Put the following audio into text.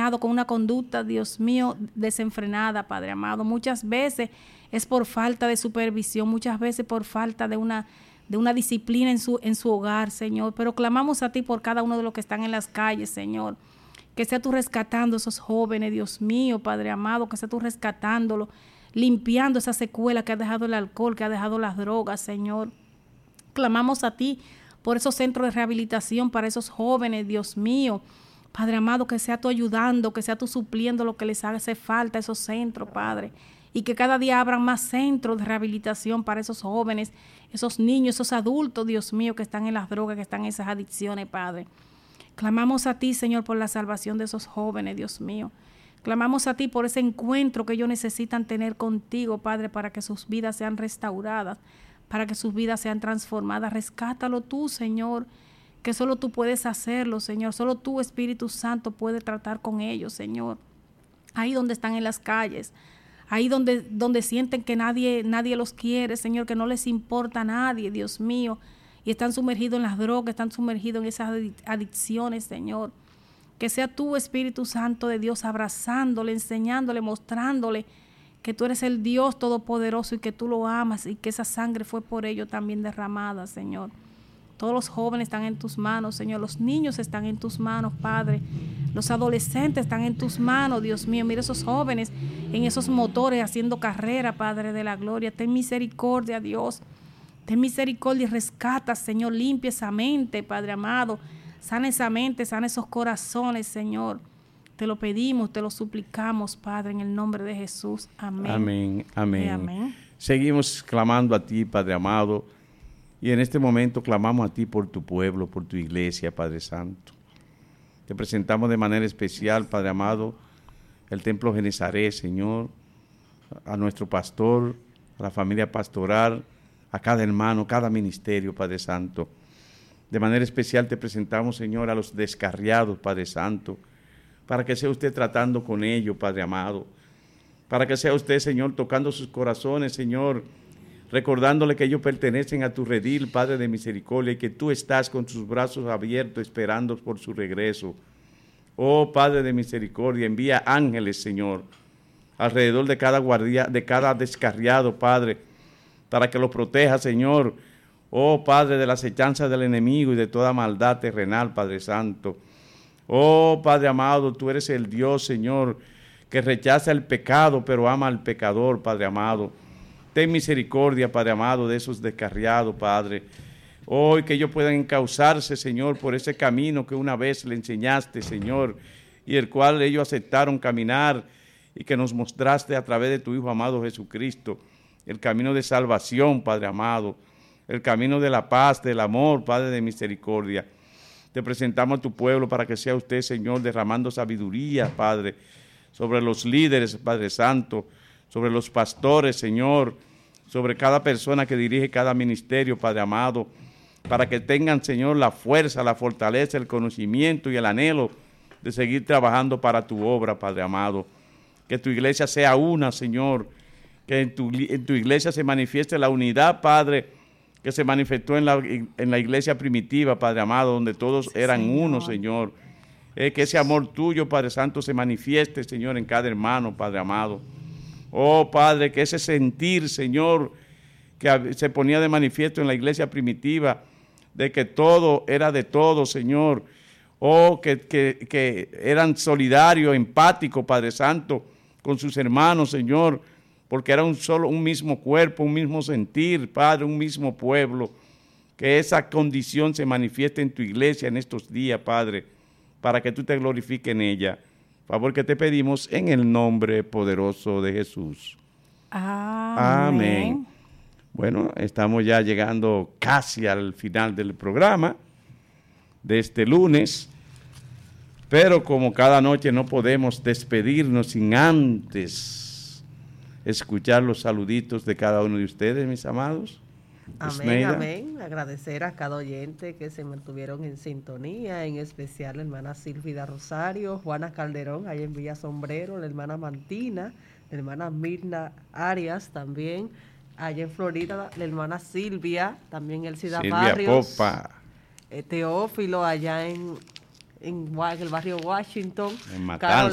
desenfrenado, con una conducta, Dios mío, desenfrenada, Padre amado. Muchas veces es por falta de supervisión, muchas veces por falta de una disciplina en su hogar, Señor. Pero clamamos a ti por cada uno de los que están en las calles, Señor. Que sea tú rescatando a esos jóvenes, Dios mío, Padre amado, que sea tú rescatándolo, limpiando esa secuela que ha dejado el alcohol, que ha dejado las drogas, Señor. Clamamos a ti por esos centros de rehabilitación para esos jóvenes, Dios mío. Padre amado, que sea tú ayudando, que sea tú supliendo lo que les hace falta a esos centros, Padre. Y que cada día abran más centros de rehabilitación para esos jóvenes, esos niños, esos adultos, Dios mío, que están en las drogas, que están en esas adicciones, Padre. Clamamos a ti, Señor, por la salvación de esos jóvenes, Dios mío. Clamamos a ti por ese encuentro que ellos necesitan tener contigo, Padre, para que sus vidas sean restauradas, para que sus vidas sean transformadas. Rescátalo tú, Señor, que solo tú puedes hacerlo, Señor. Solo tú, Espíritu Santo, puede tratar con ellos, Señor. Ahí donde están en las calles, ahí donde sienten que nadie los quiere, Señor, que no les importa a nadie, Dios mío. Y están sumergidos en las drogas, están sumergidos en esas adicciones, Señor. Que sea tú, Espíritu Santo de Dios, abrazándole, enseñándole, mostrándole que tú eres el Dios todopoderoso y que tú lo amas y que esa sangre fue por ello también derramada, Señor. Todos los jóvenes están en tus manos, Señor. Los niños están en tus manos, Padre. Los adolescentes están en tus manos, Dios mío. Mira esos jóvenes en esos motores haciendo carrera, Padre de la gloria. Ten misericordia, Dios. Ten misericordia y rescata, Señor, limpia esa mente, Padre amado. Sana esa mente, sana esos corazones, Señor. Te lo pedimos, te lo suplicamos, Padre, en el nombre de Jesús. Amén. Amén, amén. Amén. Seguimos clamando a ti, Padre amado, y en este momento clamamos a ti por tu pueblo, por tu iglesia, Padre Santo. Te presentamos de manera especial, Padre amado, el Templo Genesaret, Señor, a nuestro pastor, a la familia pastoral, a cada hermano, cada ministerio, Padre Santo. De manera especial te presentamos, Señor, a los descarriados, Padre Santo, para que sea usted tratando con ellos, Padre amado, para que sea usted, Señor, tocando sus corazones, Señor, recordándole que ellos pertenecen a tu redil, Padre de misericordia, y que tú estás con tus brazos abiertos esperando por su regreso. Oh, Padre de misericordia, envía ángeles, Señor, alrededor de cada guardia, de cada descarriado, Padre, para que los proteja, Señor. Oh, Padre, de las acechanzas del enemigo y de toda maldad terrenal, Padre Santo. Oh, Padre amado, tú eres el Dios, Señor, que rechaza el pecado, pero ama al pecador, Padre amado. Ten misericordia, Padre amado, de esos descarriados, Padre. Hoy que ellos puedan encauzarse, Señor, por ese camino que una vez le enseñaste, Señor, y el cual ellos aceptaron caminar y que nos mostraste a través de tu Hijo amado Jesucristo. El camino de salvación, Padre amado, el camino de la paz, del amor, Padre de misericordia. Te presentamos a tu pueblo para que sea usted, Señor, derramando sabiduría, Padre, sobre los líderes, Padre Santo, sobre los pastores, Señor, sobre cada persona que dirige cada ministerio, Padre amado, para que tengan, Señor, la fuerza, la fortaleza, el conocimiento y el anhelo de seguir trabajando para tu obra, Padre amado. Que tu iglesia sea una, Señor, que en tu iglesia se manifieste la unidad, Padre, que se manifestó en la iglesia primitiva, Padre amado, donde todos eran uno, Señor. Que ese amor tuyo, Padre Santo, se manifieste, Señor, en cada hermano, Padre amado. Oh, Padre, que ese sentir, Señor, que se ponía de manifiesto en la iglesia primitiva, de que todo era de todo, Señor. Oh, que eran solidarios, empáticos, Padre Santo, con sus hermanos, Señor, porque era un mismo cuerpo, un mismo sentir, Padre, un mismo pueblo. Que esa condición se manifieste en tu iglesia en estos días, Padre, para que tú te glorifiques en ella. Favor que te pedimos en el nombre poderoso de Jesús. Amén. Amén. Bueno, estamos ya llegando casi al final del programa de este lunes, pero como cada noche no podemos despedirnos sin antes escuchar los saluditos de cada uno de ustedes, mis amados. Amén, Esneida. amén. Agradecer a cada oyente que se mantuvieron en sintonía, en especial la hermana Silvia Rosario, Juana Calderón, ahí en Villa Sombrero, la hermana Mantina, la hermana Mirna Arias también, allá en Florida, la hermana Silvia, también Elcida Barrios, Popa, Teófilo allá en el barrio Washington, en Matanzas.